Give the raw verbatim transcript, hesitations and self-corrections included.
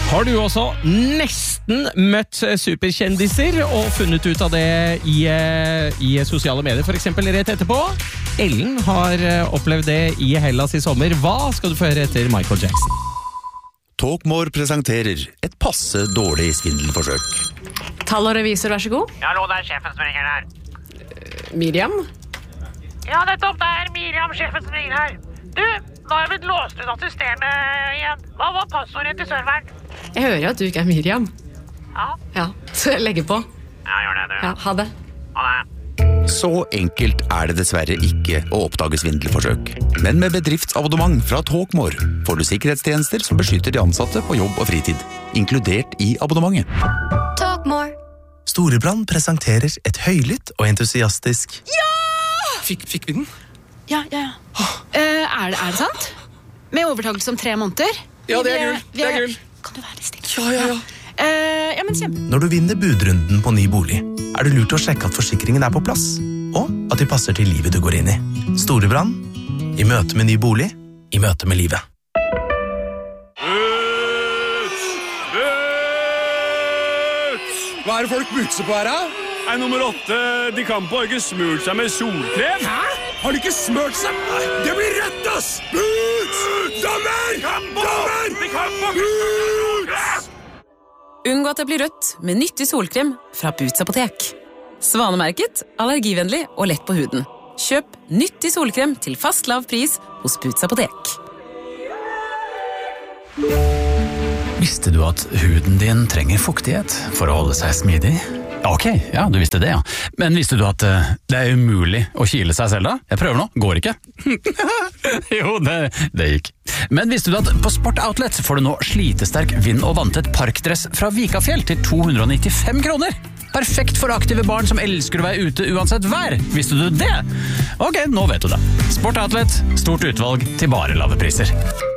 Har du også nesten møtt superkjendiser og funnet ut av det i, i sosiale medier, for eksempel rett etterpå? Ellen har opplevd det i Hellas i sommer. Hva skal du få høre etter Michael Jackson? Talkmore presenterer et passe dårlig svindelforsøk. Tall og revisor, vær så god. Ja, hallo, det er sjefen som ringer her. Miriam? Ja, nettopp, det er Miriam, sjefen som ringer her. Du, nå har jeg blitt låst ut av systemet igjen. Hva var passordet til serveren? Jeg hører jo at du ikke er Miriam. Ja. Ja, så jeg legger på. Ja, gjør det, du. Ja, ha det. Ha det. Så enkelt er det dessverre ikke å oppdage svindelforsøk. Men med bedriftsabonnement fra Talkmore får du sikkerhetstjenester som beskytter de ansatte på jobb og fritid, inkludert i abonnementet. Talkmore. Storebrand presenterer et høylytt og entusiastisk Ja! Fikk, fikk vi den? Ja, ja, ja. Uh, er, det, er det sant? Med overtakelse om tre måneder? Ja, det er Vi- gull. vi Det er gull. Kan du være litt stille? Ja, ja, ja. Uh, ja, men kjempe. Når du vinner budrunden på ny bolig, er det lurt å sjekke at forsikringen er på plass, og at de passer til livet du går inn i. Storebrand, i møte med ny bolig, i møte med livet. Hva er det folk butser på her, da? Nei, nummer åtte, de Campo har ikke smurt seg med solkrem. Hæ? Har de ikke smørt seg? Det blir rødt, ass! Boots! Dommer! Dommer! De Campo! Boots! Unngå at det blir rødt med nyttig solkrem fra Boots apotek. Svanemerket, allergivennlig og lett på huden. Kjøp nyttig solkrem til fast lav pris hos Boots apotek. Visste du at huden din trenger fuktighet for å holde seg smidig? Ok, ja, du visste det, ja. Men visste du at uh, det er umulig å kile seg selv da? Jeg prøver nå, går ikke. Jo, det, det gikk. Men visste du at på Sport Outlet får du nå slitesterk vind- og vanntett parkdress fra Vikafjell til to hundre og nittifem kroner? Perfekt for aktive barn som elsker å være ute uansett vær. Visste du det? Ok, nå vet du det. Sport Outlet, stort utvalg til bare lave priser.